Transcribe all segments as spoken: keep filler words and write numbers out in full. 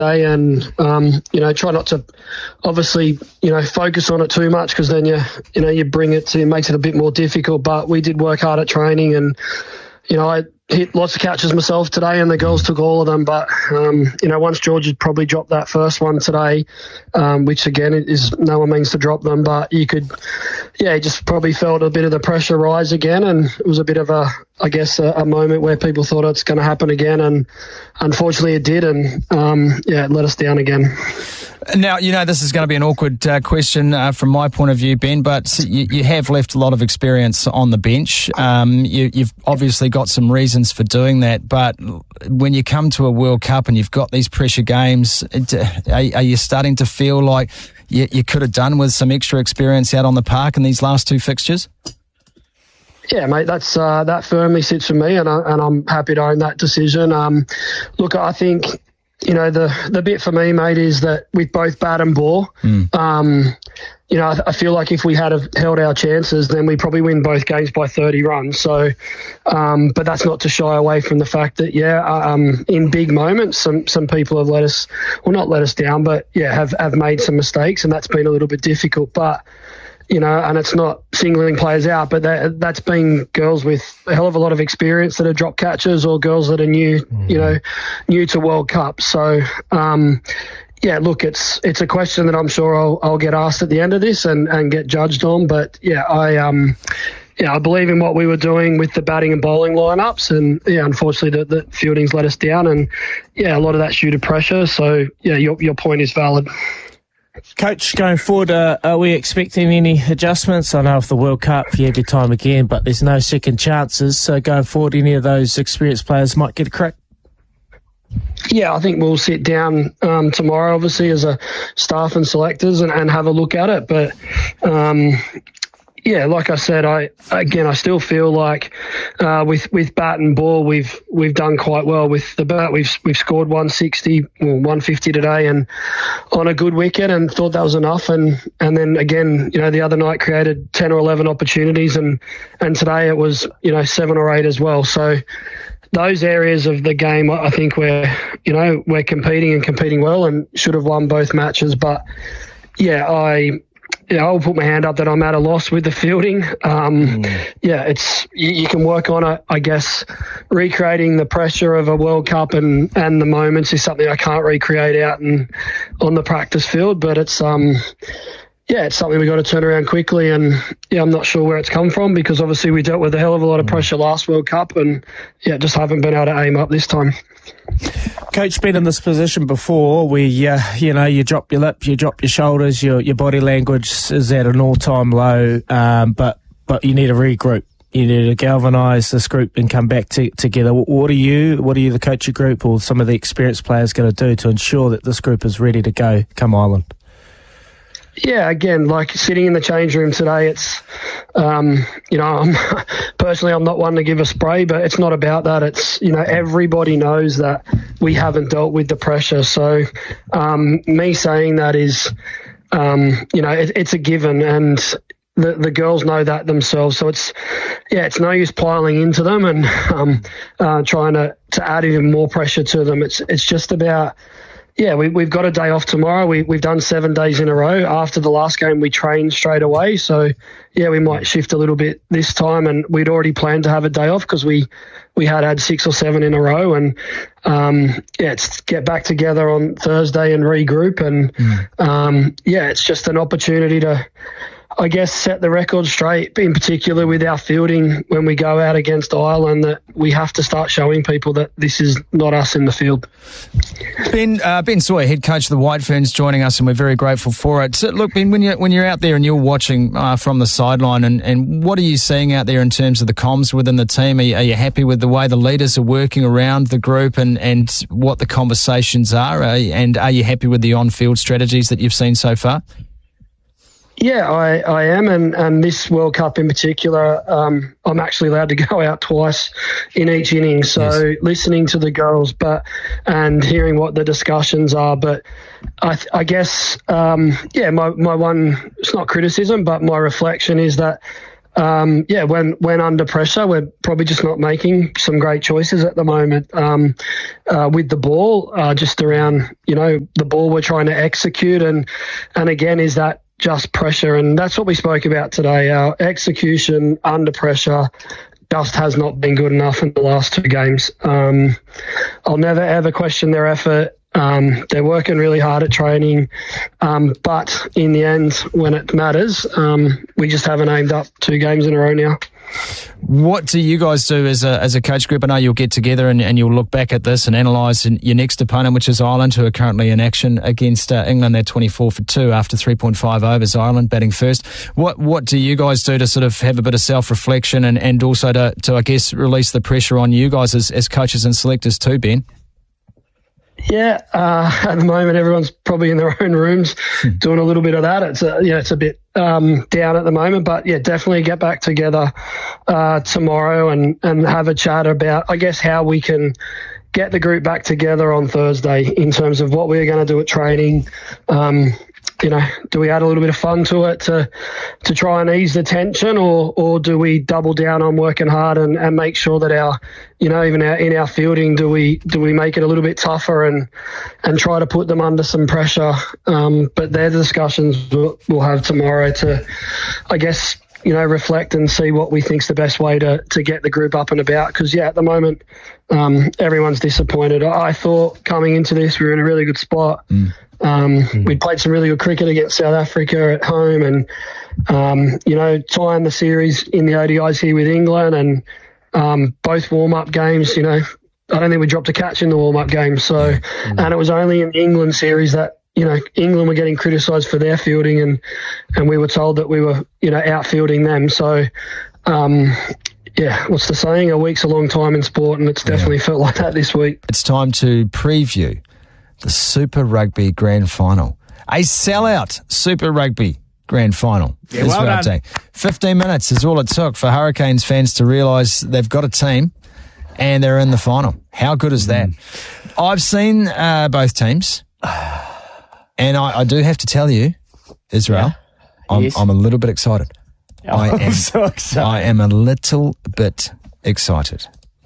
today, and um, you know, try not to obviously you know focus on it too much, because then you you know you bring it to it makes it a bit more difficult. But we did work hard at training, and you know I hit lots of catches myself today, and the girls took all of them. But um, you know, once George had probably dropped that first one today, um, which again is no one means to drop them, but you could, yeah, just probably felt a bit of the pressure rise again, and it was a bit of a, I guess, a, a moment where people thought it's going to happen again, and unfortunately it did, and um, yeah, it let us down again. Now, you know, this is going to be an awkward uh, question uh, from my point of view, Ben, but you, you have left a lot of experience on the bench. Um, you, you've obviously got some reasons for doing that, but when you come to a World Cup and you've got these pressure games, are, are you starting to feel like you, you could have done with some extra experience out on the park in these last two fixtures? Yeah, mate, that's uh, that firmly sits with me, and, I, and I'm happy to own that decision. Um, look, I think... You know, the, the bit for me, mate, is that with both bat and ball, mm. um, you know, I, I feel like if we had have held our chances, then we probably win both games by thirty runs. So, um, but that's not to shy away from the fact that, yeah, um, in big moments, some, some people have let us, well, not let us down, but, yeah, have, have made some mistakes, and that's been a little bit difficult. But, you know, and it's not singling players out, but that, that's been girls with a hell of a lot of experience that have dropped catches, or girls that are new, mm-hmm. you know, new to World Cup. So, um, yeah, look, it's it's a question that I'm sure I'll, I'll get asked at the end of this and, and get judged on. But yeah, I um, yeah, I believe in what we were doing with the batting and bowling lineups, and yeah, unfortunately, the, the fielding's let us down, and yeah, a lot of that's due to pressure. So yeah, your your point is valid. Coach, going forward, uh, are we expecting any adjustments? I know for the World Cup, you have your time again, but there's no second chances. So going forward, any of those experienced players might get a crack? Yeah, I think we'll sit down um, tomorrow, obviously, as a staff and selectors, and, and have a look at it. But um, yeah, like I said, I again, I still feel like uh, with with bat and ball, we've we've done quite well. With the bat, we've we've scored one sixty, well, one fifty today, and on a good wicket, and thought that was enough. And and then again, you know, the other night created ten or eleven opportunities, and and today it was, you know, seven or eight as well. So those areas of the game, I think we're you know we're competing and competing well, and should have won both matches. But yeah, I. Yeah, I'll put my hand up that I'm at a loss with the fielding. Um, mm. Yeah, it's you, you can work on it. I guess recreating the pressure of a World Cup and, and the moments is something I can't recreate out and on the practice field. But it's um, yeah, it's something we got to turn around quickly. And yeah, I'm not sure where it's come from, because obviously we dealt with a hell of a lot of pressure last World Cup, and yeah, just haven't been able to aim up this time. Coach, been in this position before where, uh, you know, you drop your lip, you drop your shoulders, your your body language is at an all-time low, um, but but you need to regroup. You need to galvanise this group and come back to, together. What are you, what are you, the coaching group, or some of the experienced players going to do to ensure that this group is ready to go come Ireland? Yeah, again, like sitting in the change room today, it's, um, you know, I'm, personally, I'm not one to give a spray, but it's not about that. It's, you know, everybody knows that we haven't dealt with the pressure. So um, me saying that is, um, you know, it, it's a given, and the, the girls know that themselves. So it's, yeah, it's no use piling into them and um, uh, trying to, to add even more pressure to them. It's, it's just about, yeah, we, we've got a day off tomorrow. We, we've done seven days in a row. After the last game, we trained straight away. So, yeah, we might shift a little bit this time. And we'd already planned to have a day off because we, we had had six or seven in a row. And, um, yeah, it's get back together on Thursday and regroup. And, mm. um, yeah, it's just an opportunity to, I guess, set the record straight, in particular with our fielding when we go out against Ireland, that we have to start showing people that this is not us in the field. Ben uh, Ben Sawyer, head coach of the White Ferns, joining us, and we're very grateful for it. So, look, Ben, when you're, when you're out there and you're watching uh, from the sideline, and, and what are you seeing out there in terms of the comms within the team? Are you, are you happy with the way the leaders are working around the group and, and what the conversations are? Uh, and are you happy with the on-field strategies that you've seen so far? Yeah, I, I am, and, and this World Cup in particular, um, I'm actually allowed to go out twice in each inning. So yes. Listening to the girls, but and hearing what the discussions are. But I, I guess, um, yeah, my, my one, it's not criticism, but my reflection is that um, yeah, when when under pressure, we're probably just not making some great choices at the moment um, uh, with the ball, uh, just around, you know, the ball we're trying to execute. And, and again, is that just pressure? And that's what we spoke about today. Our execution under pressure just has not been good enough in the last two games. Um, I'll never, ever question their effort. Um, they're working really hard at training, um, but in the end, when it matters, um, we just haven't aimed up two games in a row now. What do you guys do as a as a coach group? I know you'll get together and, and you'll look back at this and analyse your next opponent, which is Ireland, who are currently in action against uh, England. They're twenty-four for two after three point five overs. Ireland batting first. What what do you guys do to sort of have a bit of self-reflection and, and also to, to, I guess, release the pressure on you guys as, as coaches and selectors too, Ben? Yeah, uh, at the moment everyone's probably in their own rooms doing a little bit of that. It's a, yeah, it's a bit um, down at the moment, but yeah, definitely get back together uh, tomorrow and, and have a chat about, I guess, how we can get the group back together on Thursday in terms of what we're going to do at training. Um, you know, do we add a little bit of fun to it to to try and ease the tension, or or do we double down on working hard and, and make sure that our, you know, even our, in our fielding, do we do we make it a little bit tougher and and try to put them under some pressure? Um, but they're the discussions we'll, we'll have tomorrow to, I guess, you know, reflect and see what we think's the best way to to get the group up and about. Because yeah, at the moment, um, everyone's disappointed. I thought coming into this we were in a really good spot. Mm. Um, mm. We'd played some really good cricket against South Africa at home, and um, you know, tying the series in the O D Is here with England, and um, both warm-up games. You know, I don't think we dropped a catch in the warm-up game. So, mm. and it was only in the England series that, you know, England were getting criticised for their fielding, and and we were told that we were, you know, outfielding them. So, um, yeah, what's the saying? A week's a long time in sport, and it's definitely yeah. felt like that this week. It's time to preview the Super Rugby Grand Final. A sellout Super Rugby Grand Final. Yeah, well done. Day. fifteen minutes is all it took for Hurricanes fans to realise they've got a team and they're in the final. How good is that? Mm. I've seen uh, both teams, and I, I do have to tell you, Israel, yeah. I'm, yes. I'm a little bit excited. Oh, I am so excited. I am a little bit excited.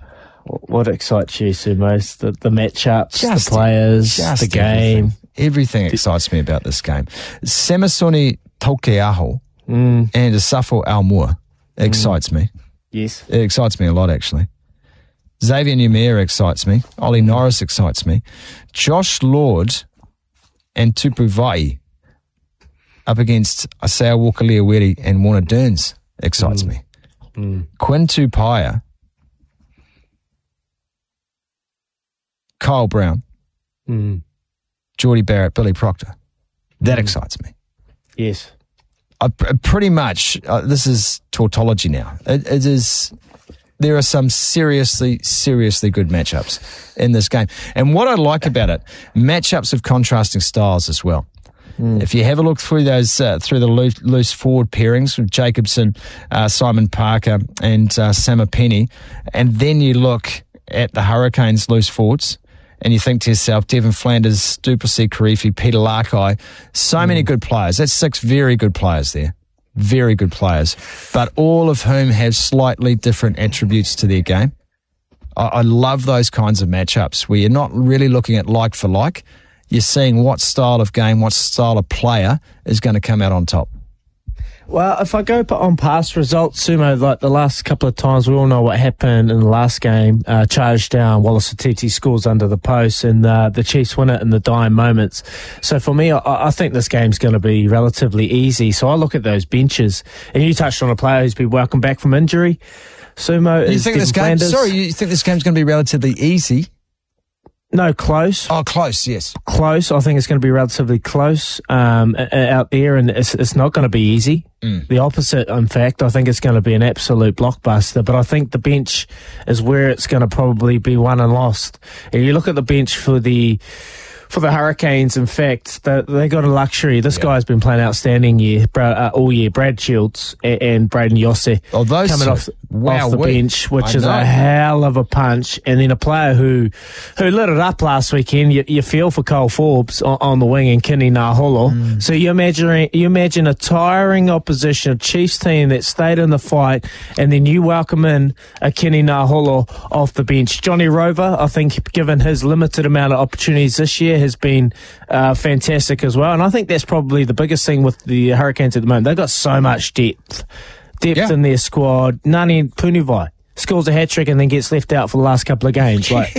What excites you, Sumo? The, the matchups, just the players, just the game. Everything. everything excites me about this game. Samisoni Taukei'aho mm. and Asafo Aumua excites mm. me. Yes. It excites me a lot, actually. Xavier Numia excites me. Ollie Norris excites me. Josh Lord and Tupu Vai up against Asea Walker-Leawere and Warner Dearns excites mm. me. Mm. Quinn Tupaia, Kyle Brown, mm. Geordie Barrett, Billy Proctor. That mm. excites me. Yes. I, pretty much, uh, this is tautology now. It, it is, there are some seriously, seriously good matchups in this game. And what I like about it, matchups of contrasting styles as well. Mm. If you have a look through those, uh, through the loose, loose forward pairings with Jacobson, uh, Simon Parker and uh, Samapeni, and then you look at the Hurricanes loose forwards, and you think to yourself, Devin Flanders, Duplessis, Karifi, Peter Larkai, so mm. many good players. That's six very good players there. Very good players. But all of whom have slightly different attributes to their game. I, I love those kinds of matchups where you're not really looking at like for like. You're seeing what style of game, what style of player is going to come out on top. Well, if I go on past results, Sumo, like the last couple of times, we all know what happened in the last game. Uh, charged down, Wallace Atiti scores under the post, and uh, the Chiefs win it in the dying moments. So for me, I, I think this game's going to be relatively easy. So I look at those benches, and you touched on a player who's been welcomed back from injury. Sumo, you is think Devin this game? Flanders. Sorry, you think this game's going to be relatively easy? No, close. Oh, close, yes. Close. I think it's going to be relatively close um, out there, and it's, it's not going to be easy. Mm. The opposite, in fact. I think it's going to be an absolute blockbuster, but I think the bench is where it's going to probably be won and lost. And you look at the bench for the for the Hurricanes. In fact, they, they got a luxury. This yeah. guy's been playing outstanding year, uh, all year. Brad Shields and, and Braden Yosse oh, those coming two. off, wow, off the we, bench, which I is know. a hell of a punch. And then a player who who lit it up last weekend. You, you feel for Cole Forbes on, on the wing and Kini Naholo. Mm. So you imagine you imagine a tiring opposition, a Chiefs team that stayed in the fight, and then you welcome in a Kini Naholo off the bench. Johnny Rover, I think, given his limited amount of opportunities this year, has been uh, fantastic as well. And I think that's probably the biggest thing with the Hurricanes at the moment. They've got so much depth. Depth yeah. in their squad. Nani Punivai scores a hat-trick and then gets left out for the last couple of games. Like,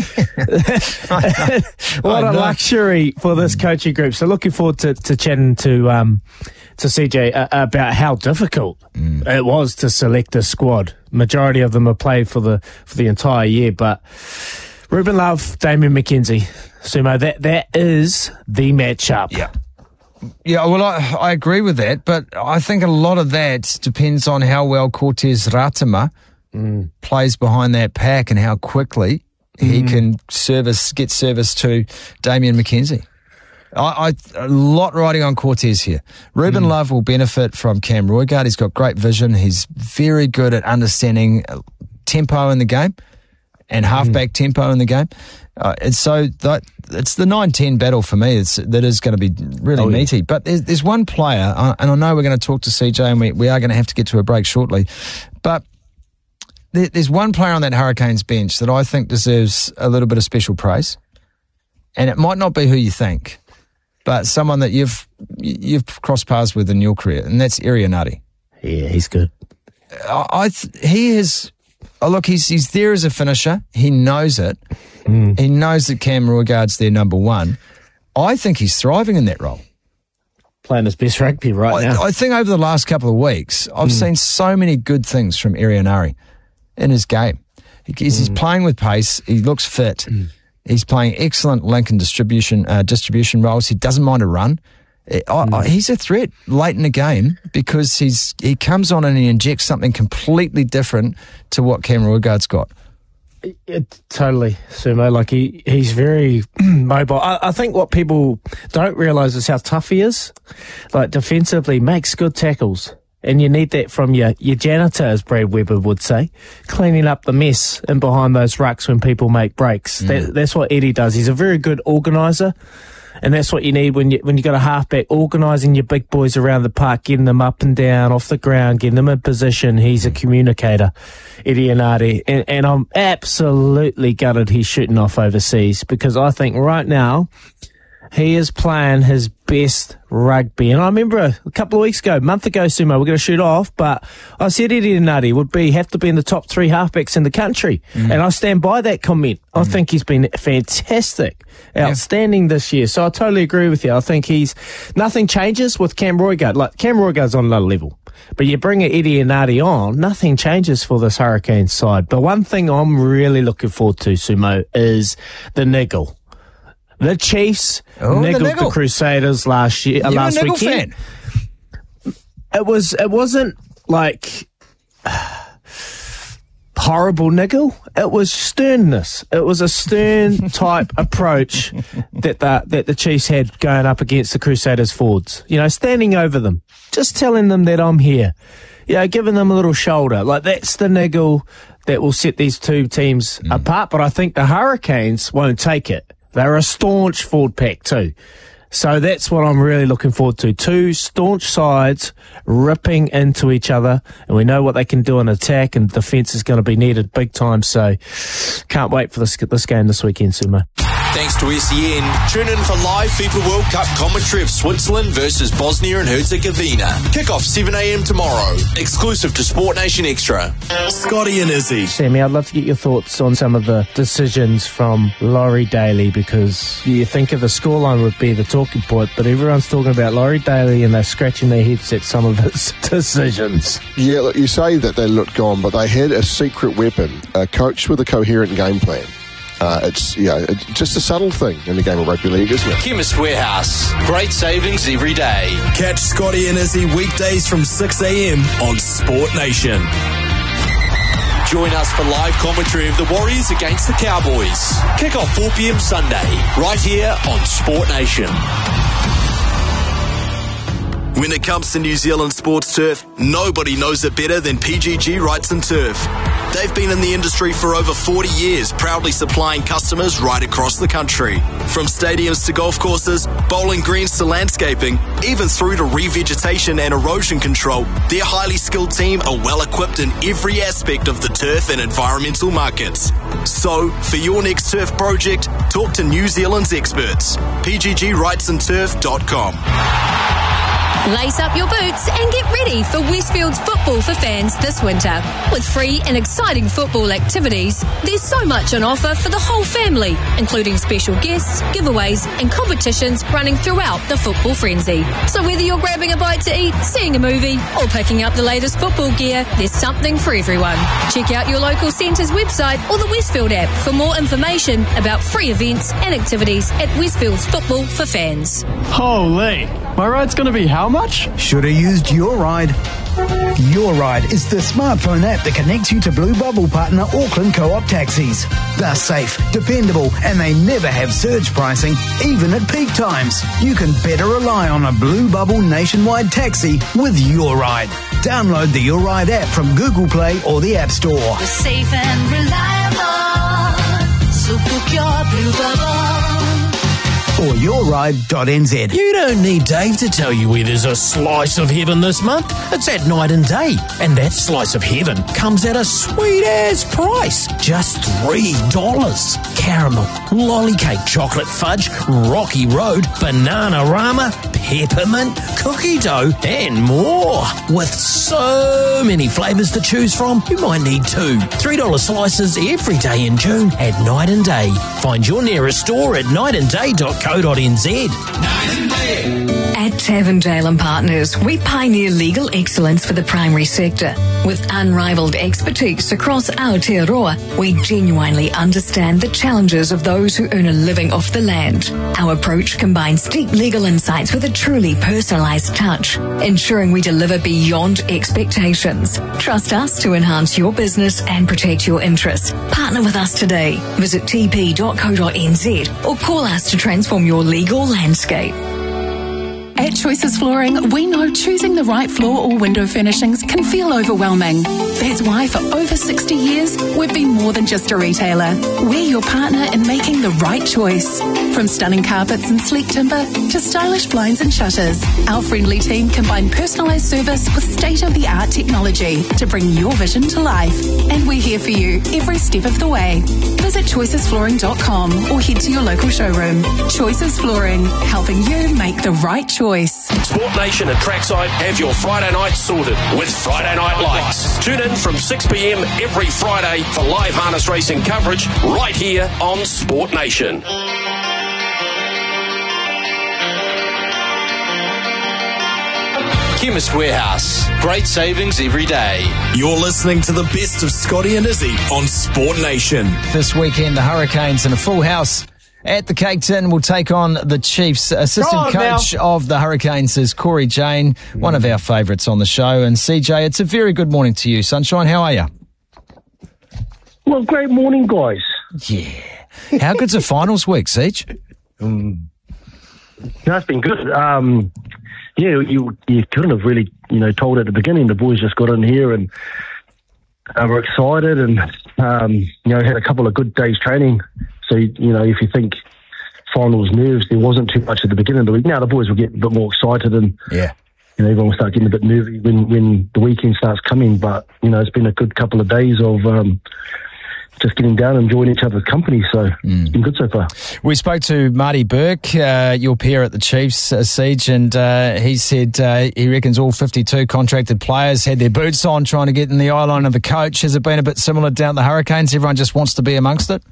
what a luxury for this coaching group. So looking forward to, to chatting to um, to C J uh, about how difficult mm. it was to select a squad. Majority of them have played for the for the entire year, but Ruben Love, Damian McKenzie, Sumo, that that is the matchup. Yeah. Yeah, well, I, I agree with that, but I think a lot of that depends on how well Cortez Ratama mm. plays behind that pack and how quickly mm. he can service get service to Damian McKenzie. I, I, a lot riding on Cortez here. Ruben mm. Love will benefit from Cam Roigard. He's got great vision. He's very good at understanding tempo in the game and halfback mm. tempo in the game. Uh, and so that, it's the nine ten battle for me. It's, that is going to be really oh, meaty. Yeah. But there's, there's one player, uh, and I know we're going to talk to C J, and we, we are going to have to get to a break shortly. But there, there's one player on that Hurricanes bench that I think deserves a little bit of special praise. And it might not be who you think, but someone that you've you've crossed paths with in your career, and that's Irianati. Yeah, he's good. I, I th- he is. Oh, look, he's he's there as a finisher. He knows it. Mm. He knows that Cam Roigard's their number one. I think he's thriving in that role. Playing his best rugby right I, now. I think over the last couple of weeks, I've mm. seen so many good things from Irianari in his game. He, he's, mm. he's playing with pace. He looks fit. Mm. He's playing excellent link and distribution uh, distribution roles. He doesn't mind a run. I, mm. I, he's a threat late in the game because he's he comes on and he injects something completely different to what Cam Roigard's got. It, it, totally, Sumo. Like he, he's very mobile. I, I think what people don't realise is how tough he is. Like defensively, makes good tackles. And you need that from your, your janitor, as Brad Weber would say, cleaning up the mess in behind those rucks when people make breaks. Mm. That, that's what Eddie does. He's a very good organiser. And that's what you need when you when you got a halfback, organising your big boys around the park, getting them up and down, off the ground, getting them in position. He's a communicator, Irianati. And, and I'm absolutely gutted he's shooting off overseas because I think right now he is playing his best rugby. And I remember a, a couple of weeks ago, a month ago, Sumo, we're going to shoot off, but I said Irianati would be have to be in the top three halfbacks in the country. Mm. And I stand by that comment. Mm. I think he's been fantastic, outstanding yeah. this year. So I totally agree with you. I think he's, nothing changes with Cam Roigard. Like, Cam Roigard's on another level. But you bring Irianati on, nothing changes for this Hurricanes side. But one thing I'm really looking forward to, Sumo, is the niggle. The Chiefs oh, niggled the, the Crusaders last year, uh, last a niggle weekend. Fan. It was. It wasn't like uh, horrible niggle. It was sternness. It was a stern type approach that the that the Chiefs had going up against the Crusaders forwards. You know, standing over them, just telling them that I'm here. You know, giving them a little shoulder. Like that's the niggle that will set these two teams mm. apart. But I think the Hurricanes won't take it. They're a staunch forward pack too. So that's what I'm really looking forward to. Two staunch sides ripping into each other. And we know what they can do in attack, and defence is going to be needed big time. So can't wait for this, this game this weekend, Sumo. Thanks to S E N. Tune in for live FIFA World Cup commentary of Switzerland versus Bosnia and Herzegovina. Kick-off seven a.m. tomorrow. Exclusive to Sport Nation Extra. Scotty and Izzy. Sammy, I'd love to get your thoughts on some of the decisions from Laurie Daly, because you think of the scoreline would be the talking point, but everyone's talking about Laurie Daly and they're scratching their heads at some of his decisions. Yeah, look, you say that they looked gone, but they had a secret weapon, a coach with a coherent game plan. Uh, it's yeah, it's just a subtle thing in the game of rugby league, isn't it? Chemist Warehouse. Great savings every day. Catch Scotty and Izzy weekdays from six a.m. on Sport Nation. Join us for live commentary of the Warriors against the Cowboys. Kick-off four p.m. Sunday, right here on Sport Nation. When it comes to New Zealand sports turf, nobody knows it better than P G G Wrights and Turf. They've been in the industry for over forty years, proudly supplying customers right across the country. From stadiums to golf courses, bowling greens to landscaping, even through to revegetation and erosion control, their highly skilled team are well equipped in every aspect of the turf and environmental markets. So, for your next turf project, talk to New Zealand's experts. P G G Wrights and Turf dot com. Lace up your boots and get ready for Westfield's football for fans this winter. With free and exciting football activities, there's so much on offer for the whole family, including special guests, giveaways and competitions running throughout the football frenzy. So whether you're grabbing a bite to eat, seeing a movie or picking up the latest football gear, there's something for everyone. Check out your local centre's website or the Westfield app for more information about free events and activities at Westfield's Football for Fans. Holy, my ride's going to be how much? Should have used Your Ride. Your Ride is the smartphone app that connects you to Blue Bubble partner Auckland Co-op taxis. They're safe, dependable, and they never have surge pricing, even at peak times. You can better rely on a Blue Bubble nationwide taxi with Your Ride. Download the Your Ride app from Google Play or the App Store. We're safe and reliable, so book your Blue Bubble. Or your ride dot n z. You don't need Dave to tell you where there's a slice of heaven this month. It's at Night and Day. And that slice of heaven comes at a sweet-ass price. Just three dollars. Caramel, lolly cake, chocolate fudge, Rocky Road, Banana-Rama, peppermint, cookie dough, and more. With so many flavours to choose from, you might need two. three dollar slices every day in June at Night and Day. Find your nearest store at night and day dot co dot n z. At Tavendale and Partners, we pioneer legal excellence for the primary sector. With unrivaled expertise across Aotearoa, we genuinely understand the challenges of those who earn a living off the land. Our approach combines deep legal insights with a truly personalised touch, ensuring we deliver beyond expectations. Trust us to enhance your business and protect your interests. Partner with us today. Visit t p dot co dot n z or call us to transform your legal landscape. At Choices Flooring, we know choosing the right floor or window furnishings can feel overwhelming. That's why for over sixty years, we've been more than just a retailer. We're your partner in making the right choice. From stunning carpets and sleek timber to stylish blinds and shutters, our friendly team combine personalised service with state-of-the-art technology to bring your vision to life. And we're here for you every step of the way. Visit choices flooring dot com or head to your local showroom. Choices Flooring, helping you make the right choice. Sport Nation and Trackside have your Friday night sorted with Friday Night Lights. Tune in from six p.m. every Friday for live harness racing coverage right here on Sport Nation. Chemist Warehouse. Great savings every day. You're listening to the best of Scotty and Izzy on Sport Nation. This weekend, the Hurricanes in a full house at the Cake Tin will take on the Chiefs. Assistant coach now of the Hurricanes is Corey Jane, one of our favourites on the show. And C J, it's a very good morning to you, Sunshine. How are you? Well, great morning, guys. Yeah. How good's a finals week, Siege? Um, that's been good. Um, yeah, you you couldn't have really, you know, told at the beginning. The boys just got in here and uh, were excited and, um, you know, had a couple of good days training. So, you know, if you think finals nerves, there wasn't too much at the beginning of the week. Now the boys will get a bit more excited and, yeah, you know, everyone will start getting a bit nervy when, when the weekend starts coming. But, you know, it's been a good couple of days of um, just getting down and enjoying each other's company. So mm. it's been good so far. We spoke to Marty Burke, uh, your peer at the Chiefs, uh, Siege, and uh, he said uh, he reckons all fifty-two contracted players had their boots on trying to get in the eye line of the coach. Has it been a bit similar down the Hurricanes? Everyone just wants to be amongst it?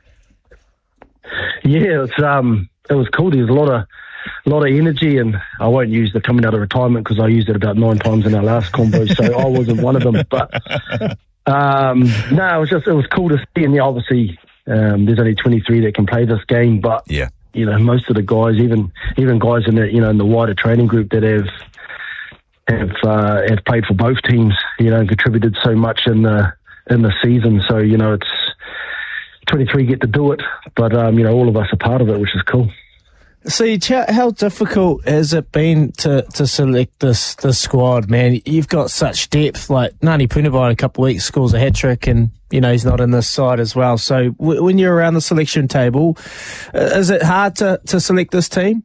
Yeah, it's um, it was cool. There's a lot of, a lot of energy, and I won't use the coming out of retirement because I used it about nine times in our last combo, so I wasn't one of them. But um, no, it was just it was cool to see. And yeah, obviously, um, there's only twenty-three that can play this game, but yeah, you know, most of the guys, even even guys in the you know in the wider training group that have have uh, have played for both teams, you know, and contributed so much in the in the season. So, you know, it's twenty-three get to do it, but, um, you know, all of us are part of it, which is cool. See, how difficult has it been to, to select this this squad, man? You've got such depth. Like Ngani Punivai in a couple of weeks scores a hat trick, and you know he's not in this side as well. So w- when you're around the selection table, uh, is it hard to, to select this team?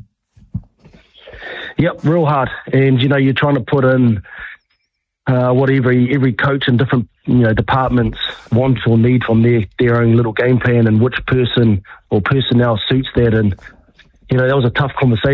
Yep, real hard. And you know you're trying to put in uh, what every every coach in different you know departments wants or need from their their own little game plan, and which person or personnel suits that. And you know, that was a tough conversation